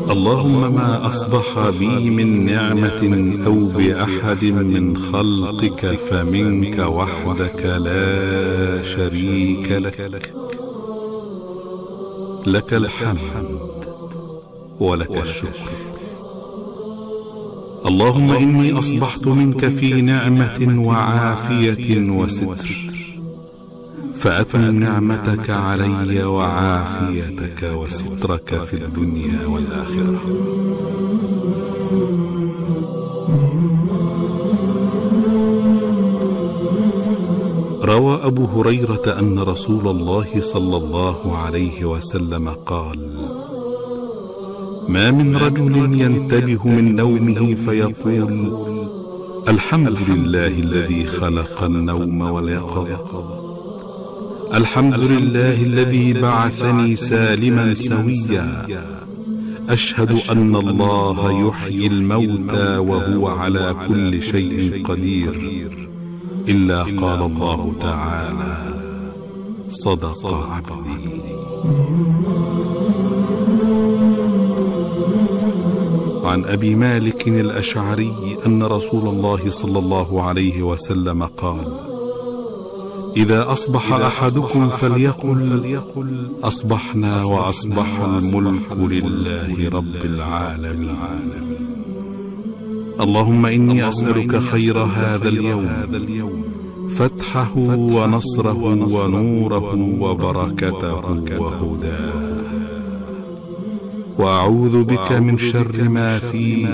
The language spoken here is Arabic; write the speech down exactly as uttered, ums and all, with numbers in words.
اللهم ما أصبح بي من نعمة أو بأحد من خلقك فمنك وحدك لا شريك لك، لك الحمد ولك الشكر. اللهم إني أصبحت منك في نعمة وعافية وستر، فأتمم نعمتك علي وعافيتك وسترك في الدنيا والآخرة. روى أبو هريرة أن رسول الله صلى الله عليه وسلم قال: ما من رجل ينتبه من نومه فيقول: الحمد لله الذي خلق النوم واليقظة، الحمد لله الذي بعثني سالما سويا، أشهد أن الله يحيي الموتى وهو على كل شيء قدير، إلا قال الله تعالى: صدق عبدي. عن أبي مالك الأشعري أن رسول الله صلى الله عليه وسلم قال: إذا أصبح أحدكم فليقل: أصبحنا وأصبح الملك لله رب العالمين. اللهم إني أسألك خير هذا اليوم، فتحه ونصره ونوره وبركته وهداه، وأعوذ بك من شر ما فيه